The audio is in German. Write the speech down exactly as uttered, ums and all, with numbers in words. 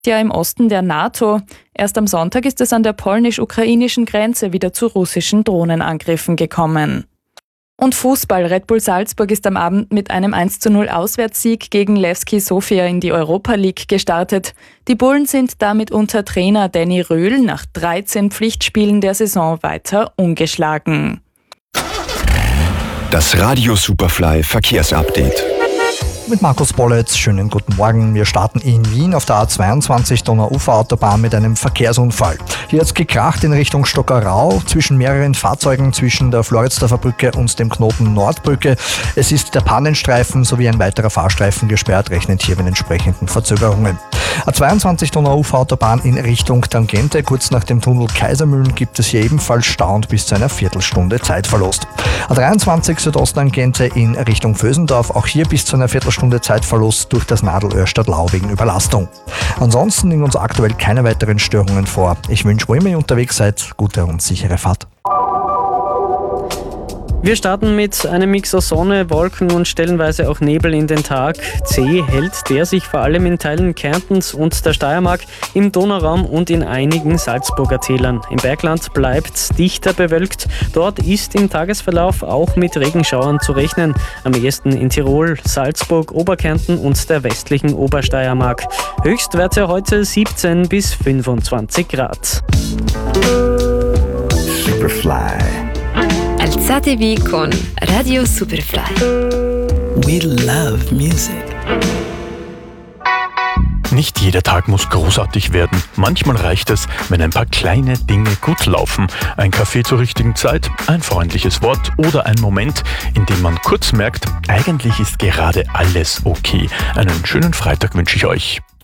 Ja, im Osten der NATO. Erst am Sonntag ist es an der polnisch-ukrainischen Grenze wieder zu russischen Drohnenangriffen gekommen. Und Fußball. Red Bull Salzburg ist am Abend mit einem eins zu null Auswärtssieg gegen Levski Sofia in die Europa League gestartet. Die Bullen sind damit unter Trainer Danny Röhl nach dreizehn Pflichtspielen der Saison weiter ungeschlagen. Das Radio Superfly Verkehrsupdate. Mit Markus Bolletz, schönen guten Morgen. Wir starten in Wien auf der A zweiundzwanzig Donau-Ufer-Autobahn mit einem Verkehrsunfall. Hier hat es gekracht in Richtung Stockerau zwischen mehreren Fahrzeugen zwischen der Floridsdorfer Brücke und dem Knoten Nordbrücke. Es ist der Pannenstreifen sowie ein weiterer Fahrstreifen gesperrt, rechnet hier mit entsprechenden Verzögerungen. A zweiundzwanzig Donau-Ufer-Autobahn in Richtung Tangente. Kurz nach dem Tunnel Kaisermühlen gibt es hier ebenfalls Stau und bis zu einer Viertelstunde Zeitverlust. A dreiundzwanzig Südosttangente in Richtung Vösendorf. Auch hier bis zu einer Viertelstunde Zeitverlust durch das Nadelöhr Stadtlau wegen Überlastung. Ansonsten liegen uns aktuell keine weiteren Störungen vor. Ich wünsche, wo immer ihr unterwegs seid, gute und sichere Fahrt. Wir starten mit einem Mix aus Sonne, Wolken und stellenweise auch Nebel in den Tag. Zäh hält der sich vor allem in Teilen Kärntens und der Steiermark, im Donauraum und in einigen Salzburger Tälern. Im Bergland bleibt dichter bewölkt. Dort ist im Tagesverlauf auch mit Regenschauern zu rechnen. Am ehesten in Tirol, Salzburg, Oberkärnten und der westlichen Obersteiermark. Höchstwerte heute siebzehn bis fünfundzwanzig Grad. Superfly. Alzatevi con Radio Superfly. We love music. Nicht jeder Tag muss großartig werden. Manchmal reicht es, wenn ein paar kleine Dinge gut laufen. Ein Kaffee zur richtigen Zeit, ein freundliches Wort oder ein Moment, in dem man kurz merkt, eigentlich ist gerade alles okay. Einen schönen Freitag wünsche ich euch.